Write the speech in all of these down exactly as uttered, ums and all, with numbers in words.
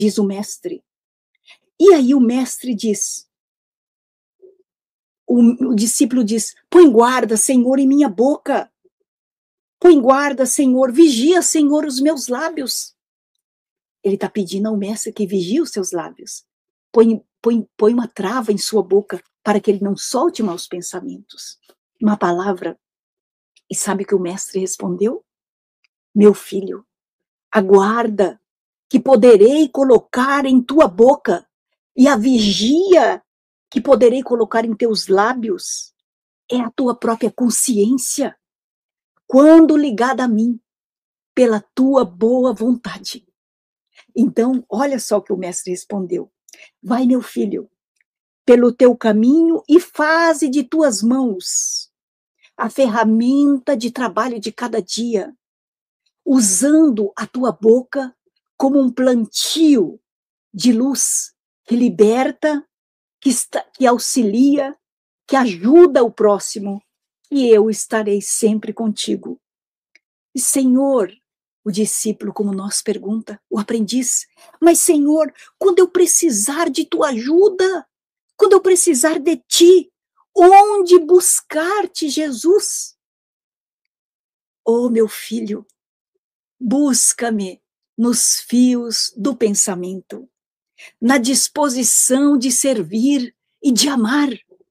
diz o mestre. E aí o mestre diz, o, o discípulo diz, põe guarda, Senhor, em minha boca. Põe guarda, Senhor, vigia, Senhor, os meus lábios. Ele está pedindo ao mestre que vigie os seus lábios. Põe, põe, põe uma trava em sua boca para que ele não solte maus pensamentos. Uma palavra. E sabe o que o mestre respondeu? Meu filho, a guarda que poderei colocar em tua boca e a vigia que poderei colocar em teus lábios é a tua própria consciência, quando ligada a mim, pela tua boa vontade. Então, olha só o que o mestre respondeu. Vai, meu filho, pelo teu caminho e faze de tuas mãos a ferramenta de trabalho de cada dia, usando a tua boca como um plantio de luz que liberta, que, está, que auxilia, que ajuda o próximo, e eu estarei sempre contigo. E, Senhor, o discípulo, como nós pergunta, o aprendiz, mas, Senhor, quando eu precisar de tua ajuda, quando eu precisar de ti, onde buscar-te, Jesus? Oh, meu filho, busca-me nos fios do pensamento, na disposição de servir e de amar.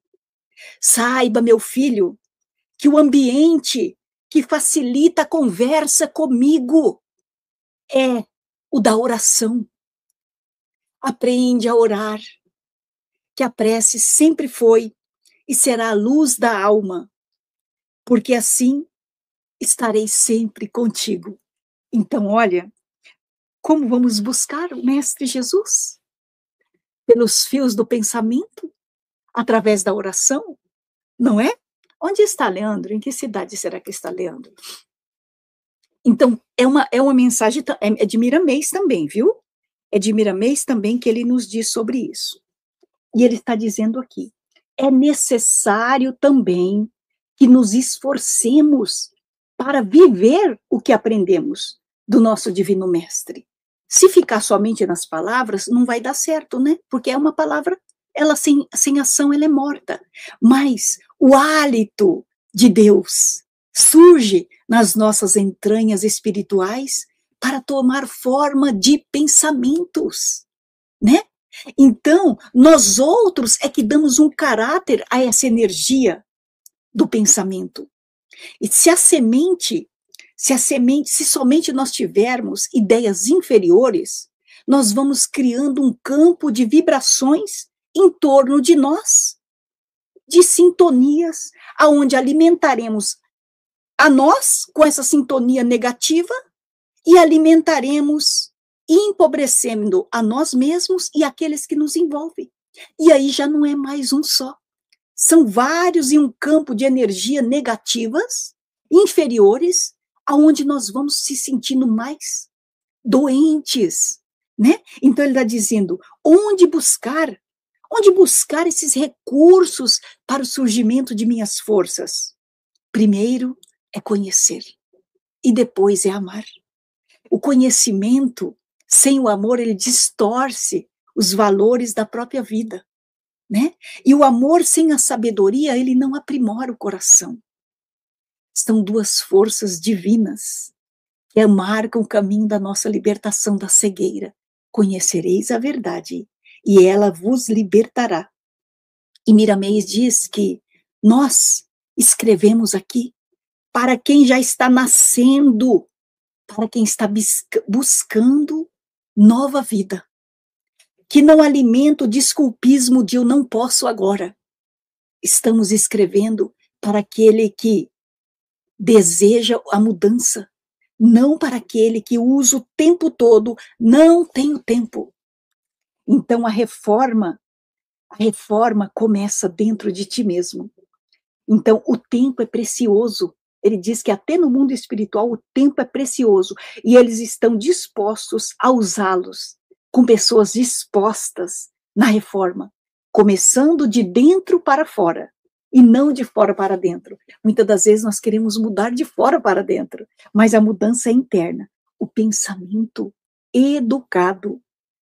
Saiba, meu filho, que o ambiente que facilita a conversa comigo é o da oração. Aprende a orar, que a prece sempre foi e será a luz da alma, porque assim estarei sempre contigo. Então, olha, como vamos buscar o Mestre Jesus? Pelos fios do pensamento? Através da oração? Não é? Onde está Leandro? Em que cidade será que está Leandro? Então, é uma, é uma mensagem, é de Miramês também, viu? É de Miramês também que ele nos diz sobre isso. E ele está dizendo aqui, é necessário também que nos esforcemos para viver o que aprendemos do nosso Divino Mestre. Se ficar somente nas palavras, não vai dar certo, né? Porque é uma palavra, ela sem, sem ação, ela é morta. Mas o hálito de Deus surge nas nossas entranhas espirituais para tomar forma de pensamentos, né? Então, nós outros é que damos um caráter a essa energia do pensamento. E se a semente, se a semente, se somente nós tivermos ideias inferiores, nós vamos criando um campo de vibrações em torno de nós, de sintonias, aonde alimentaremos a nós com essa sintonia negativa e alimentaremos empobrecendo a nós mesmos e aqueles que nos envolvem. E aí já não é mais um só. São vários em um campo de energia negativas, inferiores, aonde nós vamos se sentindo mais doentes, né? Então ele está dizendo, onde buscar? Onde buscar esses recursos para o surgimento de minhas forças? Primeiro é conhecer e depois é amar. O conhecimento, sem o amor, ele distorce os valores da própria vida, né? E o amor sem a sabedoria, ele não aprimora o coração. São duas forças divinas que marcam o caminho da nossa libertação da cegueira. Conhecereis a verdade e ela vos libertará. E Miramês diz que nós escrevemos aqui para quem já está nascendo, para quem está buscando nova vida, que não alimenta o desculpismo de eu não posso agora. Estamos escrevendo para aquele que deseja a mudança, não para aquele que usa o tempo todo, não tem o tempo. Então a reforma, a reforma começa dentro de ti mesmo. Então o tempo é precioso. Ele diz que até no mundo espiritual o tempo é precioso e eles estão dispostos a usá-los com pessoas dispostas na reforma, começando de dentro para fora e não de fora para dentro. Muitas das vezes nós queremos mudar de fora para dentro, mas a mudança é interna. O pensamento educado,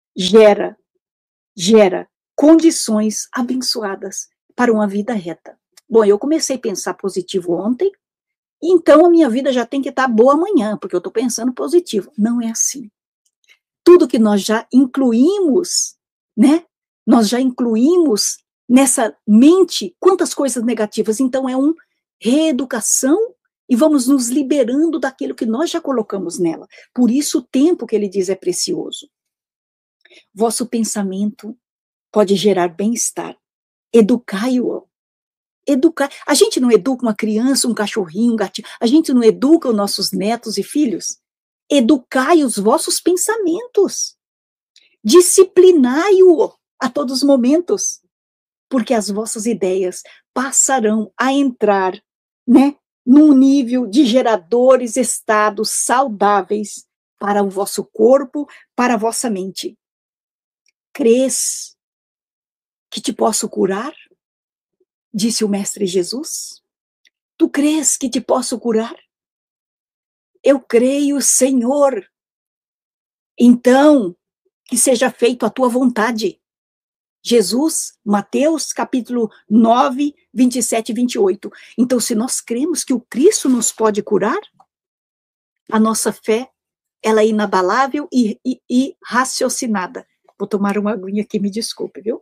gera, gera condições abençoadas para uma vida reta. Bom, eu comecei a pensar positivo ontem, então a minha vida já tem que estar boa amanhã, porque eu estou pensando positivo. Não é assim. Tudo que nós já incluímos, né? Nós já incluímos nessa mente quantas coisas negativas. Então é uma reeducação e vamos nos liberando daquilo que nós já colocamos nela. Por isso o tempo que ele diz é precioso. Vosso pensamento pode gerar bem-estar. Educai-o. Educar. A gente não educa uma criança, um cachorrinho, um gatinho. A gente não educa os nossos netos e filhos. Educai os vossos pensamentos. Disciplinai-o a todos os momentos. Porque as vossas ideias passarão a entrar, né, num nível de geradores estados saudáveis para o vosso corpo, para a vossa mente. Crês que te posso curar? Disse o Mestre Jesus. Tu crês que te posso curar? Eu creio, Senhor. Então, que seja feito a tua vontade. Jesus, Mateus, capítulo nove, vinte e sete e vinte e oito. Então, se nós cremos que o Cristo nos pode curar, a nossa fé, ela é inabalável e, e, e raciocinada. Vou tomar uma aguinha aqui, me desculpe, viu?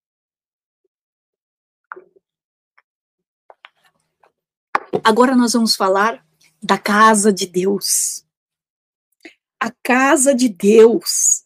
Agora nós vamos falar da casa de Deus. A casa de Deus.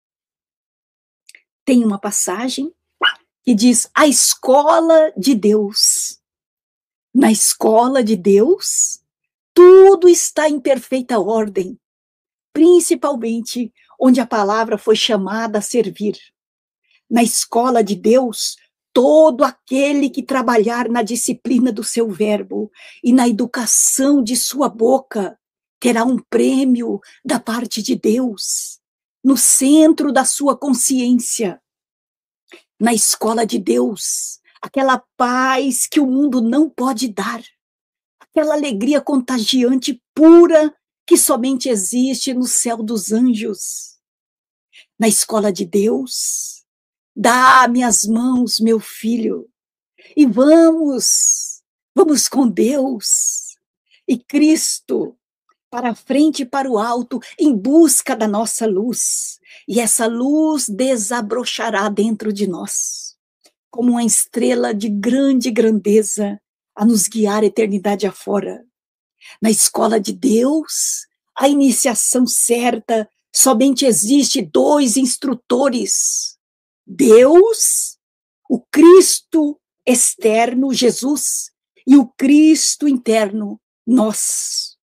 Tem uma passagem que diz a escola de Deus. Na escola de Deus, tudo está em perfeita ordem, principalmente onde a palavra foi chamada a servir. Na escola de Deus, todo aquele que trabalhar na disciplina do seu verbo e na educação de sua boca terá um prêmio da parte de Deus, no centro da sua consciência. Na escola de Deus, aquela paz que o mundo não pode dar, aquela alegria contagiante, pura, que somente existe no céu dos anjos. Na escola de Deus, dá-me as mãos, meu filho, e vamos, vamos com Deus e Cristo para a frente e para o alto, em busca da nossa luz. E essa luz desabrochará dentro de nós, como uma estrela de grande grandeza, a nos guiar a eternidade afora. Na escola de Deus, a iniciação certa, somente existe dois instrutores. Deus, o Cristo externo, Jesus, e o Cristo interno, nós.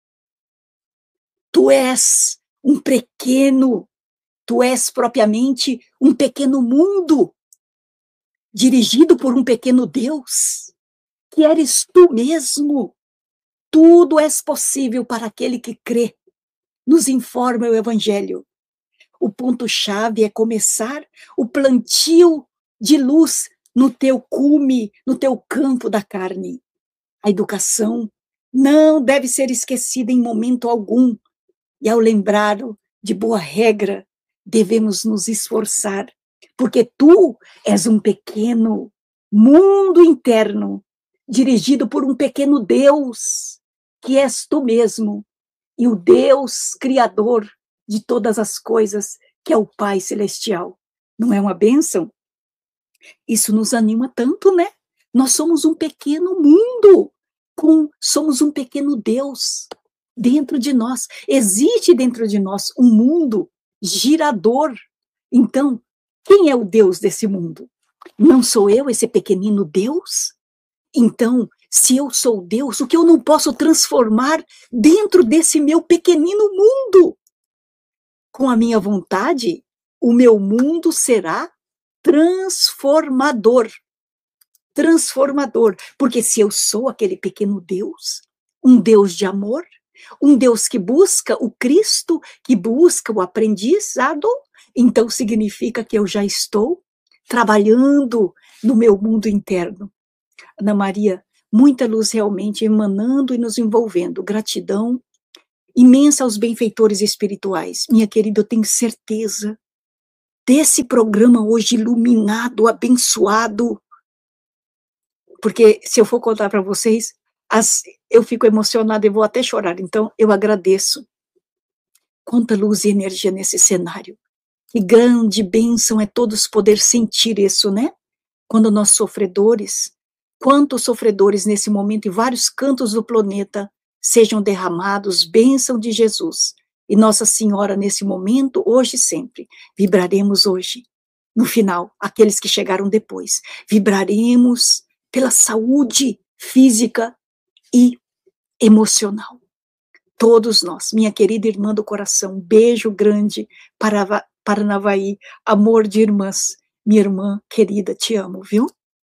Tu és um pequeno, tu és propriamente um pequeno mundo, dirigido por um pequeno Deus, que eres tu mesmo. Tudo é possível para aquele que crê, nos informa o Evangelho. O ponto-chave é começar o plantio de luz no teu cume, no teu campo da carne. A educação não deve ser esquecida em momento algum. E ao lembrar de boa regra, devemos nos esforçar, porque tu és um pequeno mundo interno, dirigido por um pequeno Deus, que és tu mesmo, e o Deus criador de todas as coisas, que é o Pai Celestial. Não é uma bênção? Isso nos anima tanto, né? Nós somos um pequeno mundo, com, somos um pequeno Deus dentro de nós. Existe dentro de nós um mundo girador. Então, quem é o Deus desse mundo? Não sou eu, esse pequenino Deus? Então, se eu sou Deus, o que eu não posso transformar dentro desse meu pequenino mundo? Com a minha vontade, o meu mundo será transformador. Transformador. Porque se eu sou aquele pequeno Deus, um Deus de amor, um Deus que busca o Cristo, que busca o aprendizado, então significa que eu já estou trabalhando no meu mundo interno. Ana Maria, muita luz realmente emanando e nos envolvendo. Gratidão imensa aos benfeitores espirituais. Minha querida, eu tenho certeza desse programa hoje iluminado, abençoado. Porque se eu for contar para vocês, as, eu fico emocionada e vou até chorar. Então, eu agradeço. Quanta luz e energia nesse cenário. Que grande bênção é todos poder sentir isso, né? Quando nós sofredores, quantos sofredores nesse momento em vários cantos do planeta sejam derramados, bênção de Jesus. E Nossa Senhora nesse momento, hoje e sempre, vibraremos hoje. No final, aqueles que chegaram depois, vibraremos pela saúde física e emocional. Todos nós, minha querida irmã do coração, um beijo grande para Paranavaí, amor de irmãs, minha irmã querida, te amo, viu?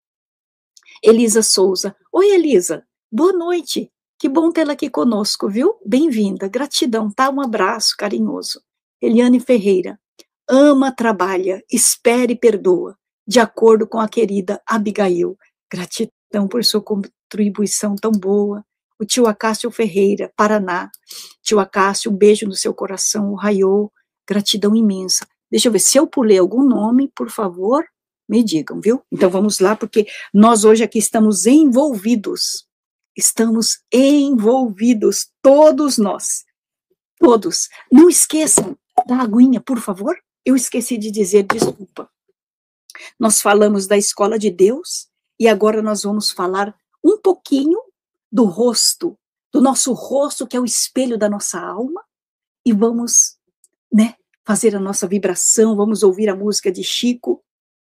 Elisa Souza, oi Elisa, boa noite, que bom tê-la aqui conosco, viu? Bem-vinda, gratidão, tá? Um abraço carinhoso. Eliane Ferreira, ama, trabalha, espere e perdoa, de acordo com a querida Abigail, gratidão por sua contribuição tão boa. O tio Acácio Ferreira, Paraná. Tio Acácio, um beijo no seu coração, o Raiô, gratidão imensa. Deixa eu ver, se eu pulei algum nome, por favor, me digam, viu? Então vamos lá, porque nós hoje aqui estamos envolvidos. Estamos envolvidos, todos nós. Todos. Não esqueçam da aguinha, por favor. Eu esqueci de dizer, desculpa. Nós falamos da escola de Deus, e agora nós vamos falar um pouquinho do rosto, do nosso rosto, que é o espelho da nossa alma, e vamos, né, fazer a nossa vibração, vamos ouvir a música de Chico.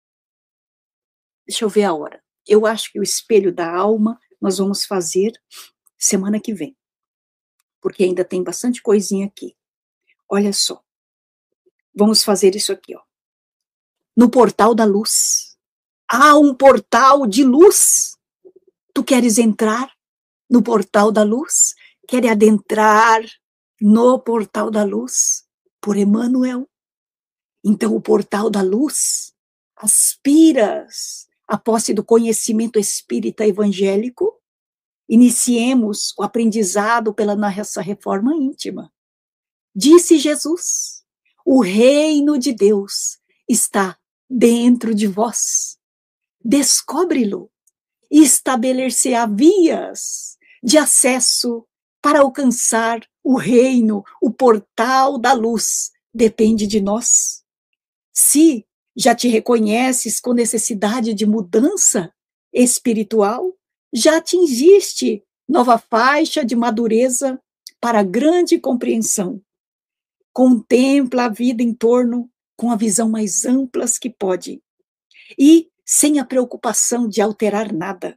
Deixa eu ver a hora. Eu acho que o espelho da alma nós vamos fazer semana que vem, porque ainda tem bastante coisinha aqui. Olha só. Vamos fazer isso aqui, ó. No portal da luz. Há um portal de luz. Tu queres entrar no portal da luz? Quer adentrar no portal da luz? Por Emmanuel. Então, o portal da luz, aspiras a posse do conhecimento espírita evangélico, iniciemos o aprendizado pela nossa reforma íntima. Disse Jesus, o reino de Deus está dentro de vós. Descobre-lo e estabelecerá vias de acesso para alcançar o reino, o portal da luz. Depende de nós. Se já te reconheces com necessidade de mudança espiritual, já atingiste nova faixa de madureza para grande compreensão. Contempla a vida em torno com a visão mais ampla que pode e sem a preocupação de alterar nada.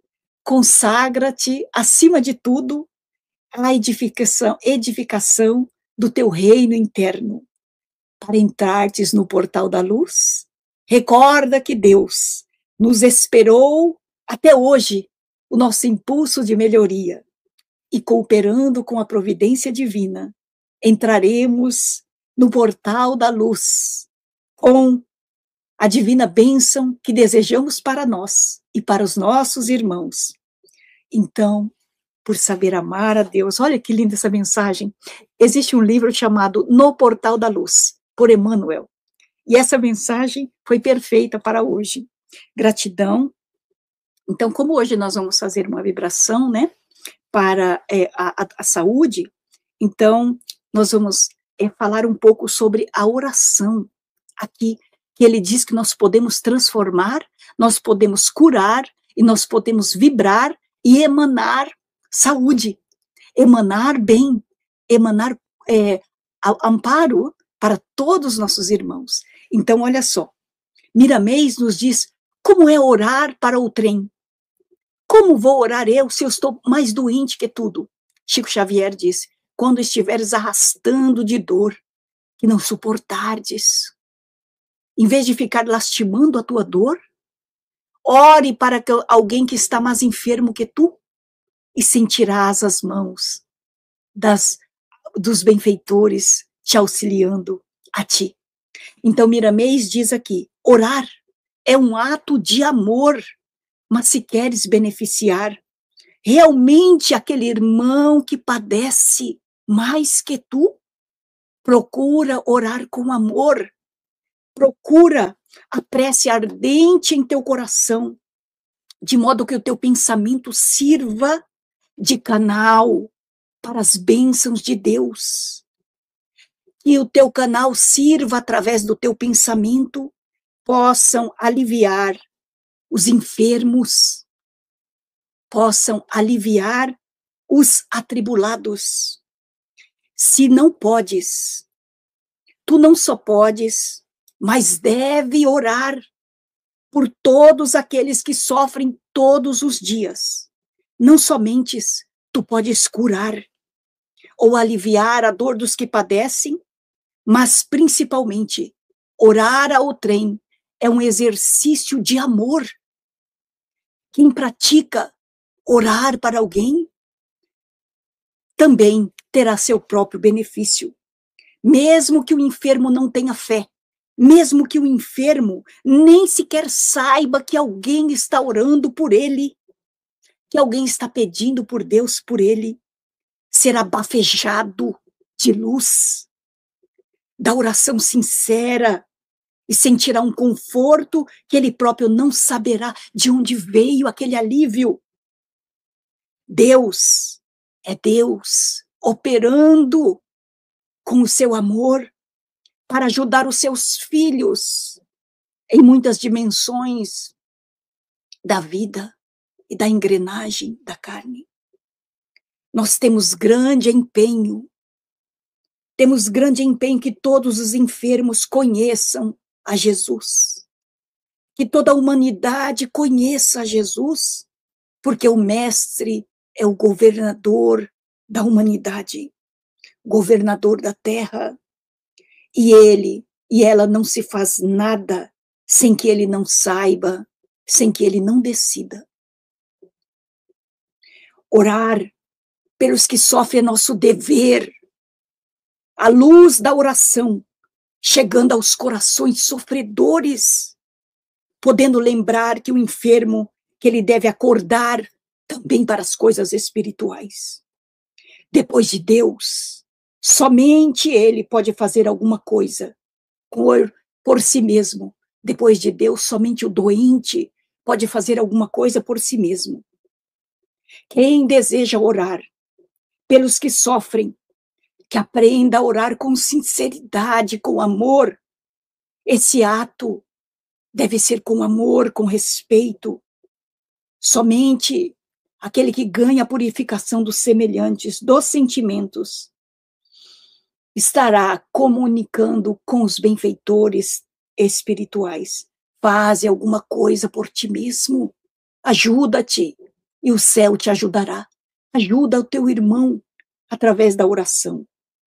Consagra-te, acima de tudo, à edificação, edificação do teu reino interno. Para entrartes no portal da luz, recorda que Deus nos esperou até hoje o nosso impulso de melhoria e, cooperando com a providência divina, entraremos no portal da luz com a divina bênção que desejamos para nós e para os nossos irmãos. Então, por saber amar a Deus, olha que linda essa mensagem, existe um livro chamado No Portal da Luz, por Emmanuel, e essa mensagem foi perfeita para hoje. Gratidão. Então, como hoje nós vamos fazer uma vibração, né, para é, a, a, a saúde, então nós vamos é, falar um pouco sobre a oração aqui, que ele diz que nós podemos transformar, nós podemos curar, e nós podemos vibrar e emanar saúde, emanar bem, emanar é, amparo para todos os nossos irmãos. Então, olha só, Miramês nos diz, como é orar para o trem? Como vou orar eu se eu estou mais doente que tudo? Chico Xavier disse, quando estiveres arrastando de dor, que não suportardes, em vez de ficar lastimando a tua dor, ore para que alguém que está mais enfermo que tu, e sentirás as mãos das, dos benfeitores te auxiliando a ti. Então Miramês diz aqui, orar é um ato de amor, mas se queres beneficiar realmente aquele irmão que padece mais que tu, procura orar com amor, Procura a prece ardente em teu coração, de modo que o teu pensamento sirva de canal para as bênçãos de Deus. Que o teu canal sirva, através do teu pensamento, possam aliviar os enfermos, possam aliviar os atribulados. Se não podes, tu não só podes, mas deve orar por todos aqueles que sofrem todos os dias. Não somente tu podes curar ou aliviar a dor dos que padecem, mas principalmente orar ao trem é um exercício de amor. Quem pratica orar para alguém também terá seu próprio benefício. Mesmo que o enfermo não tenha fé, mesmo que o enfermo nem sequer saiba que alguém está orando por ele, que alguém está pedindo por Deus por ele, será bafejado de luz, da oração sincera, e sentirá um conforto que ele próprio não saberá de onde veio aquele alívio. Deus é Deus operando com o seu amor para ajudar os seus filhos em muitas dimensões da vida e da engrenagem da carne. Nós temos grande empenho, temos grande empenho que todos os enfermos conheçam a Jesus, que toda a humanidade conheça a Jesus, porque o Mestre é o governador da humanidade, governador da terra, e ele e ela não se faz nada sem que ele não saiba, sem que ele não decida. Orar pelos que sofrem é nosso dever, a luz da oração chegando aos corações sofredores, podendo lembrar que o enfermo, que ele deve acordar também para as coisas espirituais. Depois de Deus, somente ele pode fazer alguma coisa por, por si mesmo. Depois de Deus, somente o doente pode fazer alguma coisa por si mesmo. Quem deseja orar pelos que sofrem, que aprenda a orar com sinceridade, com amor. Esse ato deve ser com amor, com respeito. Somente aquele que ganha a purificação dos semelhantes, dos sentimentos, estará comunicando com os benfeitores espirituais. Faze alguma coisa por ti mesmo. Ajuda-te e o céu te ajudará. Ajuda o teu irmão através da oração.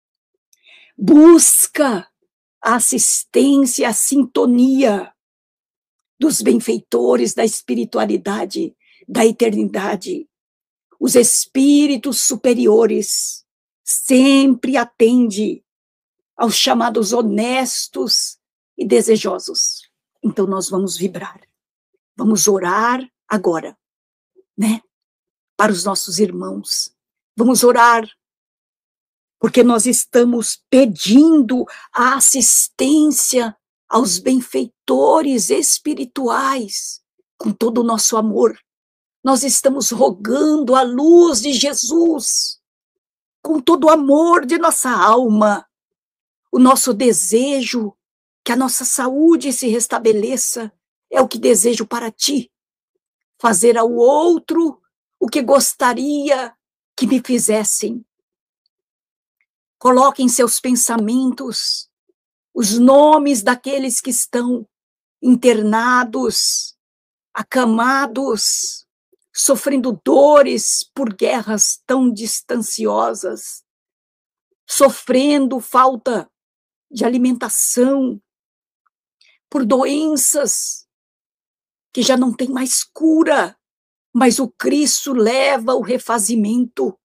Busca a assistência, a sintonia dos benfeitores da espiritualidade, da eternidade. Os espíritos superiores sempre atendem aos chamados honestos e desejosos. Então nós vamos vibrar, vamos orar agora, né? Para os nossos irmãos. Vamos orar porque nós estamos pedindo a assistência aos benfeitores espirituais, com todo o nosso amor. Nós estamos rogando a luz de Jesus, com todo o amor de nossa alma, o nosso desejo que a nossa saúde se restabeleça, é o que desejo para ti, fazer ao outro o que gostaria que me fizessem. Coloque em seus pensamentos os nomes daqueles que estão internados, acamados, sofrendo dores por guerras tão distanciosas, sofrendo falta de alimentação, por doenças que já não têm mais cura, mas o Cristo leva o refazimento.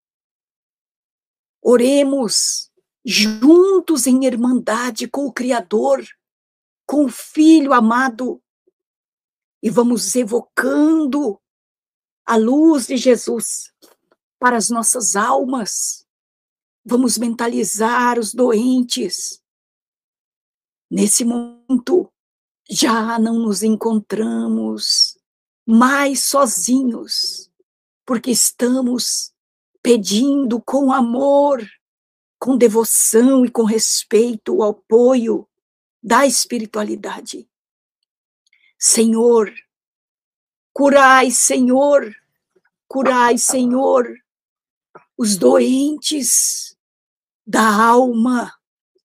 Oremos juntos em irmandade com o Criador, com o Filho amado, e vamos evocando a luz de Jesus para as nossas almas. Vamos mentalizar os doentes. Nesse momento, já não nos encontramos mais sozinhos, porque estamos pedindo com amor, com devoção e com respeito o apoio da espiritualidade. Senhor, curai, Senhor, curai, Senhor, os doentes da alma.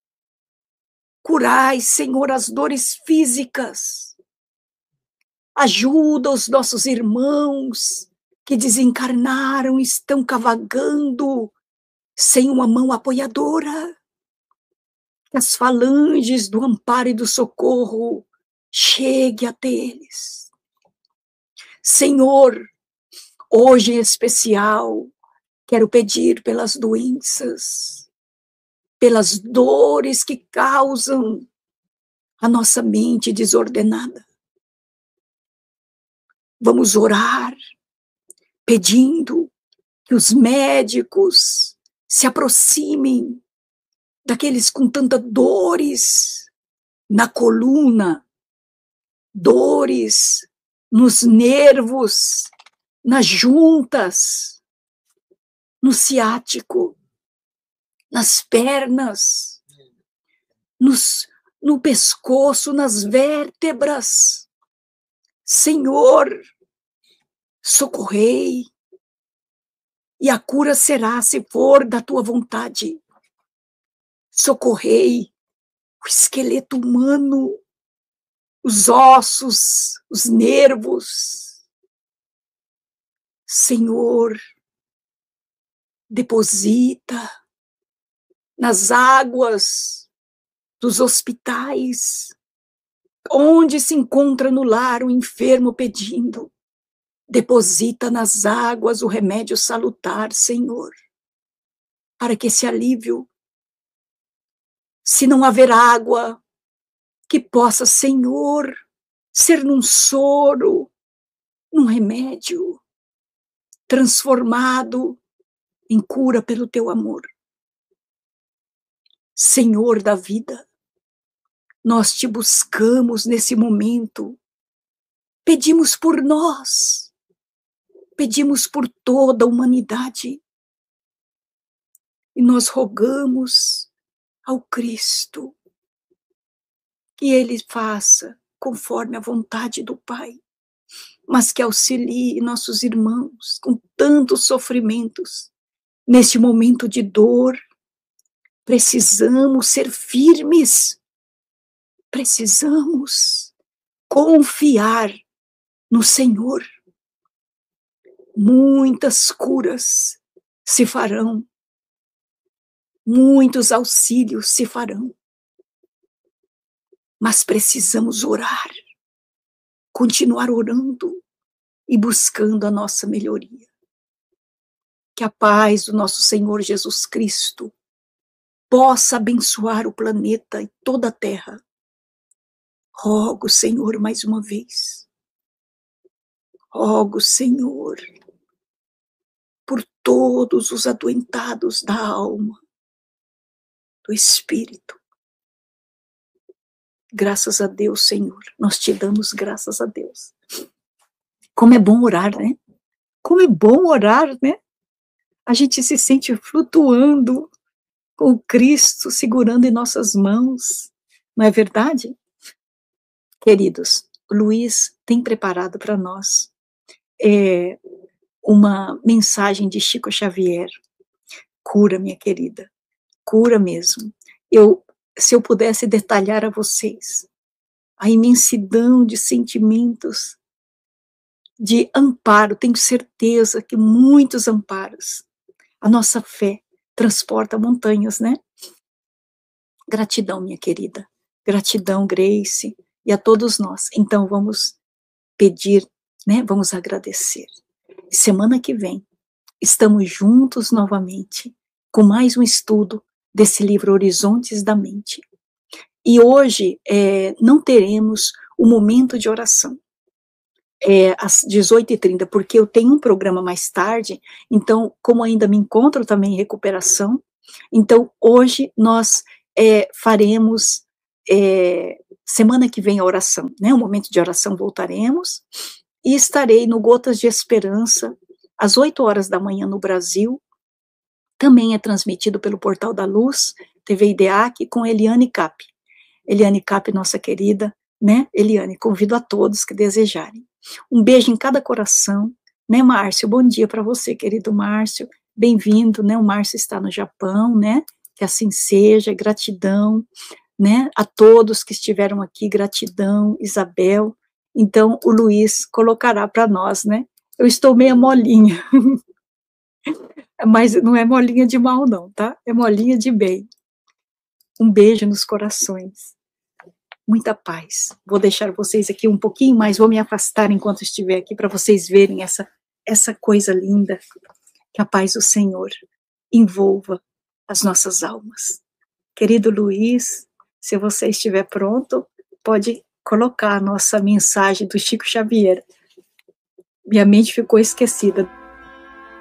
Curai, Senhor, as dores físicas. Ajuda os nossos irmãos que desencarnaram, estão cavagando sem uma mão apoiadora. Que as falanges do amparo e do socorro chegue até eles. Senhor, hoje em especial, quero pedir pelas doenças, pelas dores que causam a nossa mente desordenada. Vamos orar, pedindo que os médicos se aproximem daqueles com tantas dores na coluna, dores nos nervos, nas juntas, no ciático, nas pernas, nos, no pescoço, nas vértebras. Senhor, socorrei, e a cura será se for da tua vontade. Socorrei o esqueleto humano, os ossos, os nervos. Senhor, deposita nas águas dos hospitais, onde se encontra no lar o enfermo pedindo, deposita nas águas o remédio salutar, Senhor, para que esse alívio, se não haver água, que possa, Senhor, ser num soro, num remédio, transformado em cura pelo teu amor. Senhor da vida, nós te buscamos nesse momento, pedimos por nós, pedimos por toda a humanidade, e nós rogamos ao Cristo que Ele faça conforme a vontade do Pai, mas que auxilie nossos irmãos com tantos sofrimentos. Neste momento de dor, precisamos ser firmes, precisamos confiar no Senhor. Muitas curas se farão, muitos auxílios se farão, mas precisamos orar, continuar orando e buscando a nossa melhoria. Que a paz do nosso Senhor Jesus Cristo possa abençoar o planeta e toda a terra. Rogo, Senhor, mais uma vez. Rogo, Senhor, por todos os adoentados da alma, do espírito. Graças a Deus, Senhor, nós te damos graças a Deus. Como é bom orar, né? Como é bom orar, né? A gente se sente flutuando com o Cristo segurando em nossas mãos, não é verdade? Queridos, o Luiz tem preparado para nós é, uma mensagem de Chico Xavier. Cura, minha querida, cura mesmo. Eu, se eu pudesse detalhar a vocês a imensidão de sentimentos de amparo, tenho certeza que muitos amparos. A nossa fé transporta montanhas, né? Gratidão, minha querida. Gratidão, Grace, e a todos nós. Então, vamos pedir, né? Vamos agradecer. Semana que vem, estamos juntos novamente, com mais um estudo desse livro Horizontes da Mente. E hoje, é, não teremos o momento de oração. É, às dezoito e trinta, porque eu tenho um programa mais tarde, então, como ainda me encontro também em recuperação, então, hoje nós é, faremos é, semana que vem a oração, né? O momento de oração voltaremos, e estarei no Gotas de Esperança, às oito horas da manhã no Brasil, também é transmitido pelo Portal da Luz, T V IDEAC, com Eliane Cap. Eliane Cap, nossa querida, né? Eliane, convido a todos que desejarem. Um beijo em cada coração, né, Márcio? Bom dia para você, querido Márcio. Bem-vindo, né? O Márcio está no Japão, né? Que assim seja, gratidão, né? A todos que estiveram aqui, gratidão, Isabel. Então, o Luiz colocará para nós, né? Eu estou meio molinha, mas não é molinha de mal, não, tá? É molinha de bem. Um beijo nos corações. Muita paz. Vou deixar vocês aqui um pouquinho mais, vou me afastar enquanto estiver aqui, para vocês verem essa, essa coisa linda. Que a paz do Senhor envolva as nossas almas. Querido Luiz, se você estiver pronto, pode colocar a nossa mensagem do Chico Xavier. Minha mente ficou esquecida.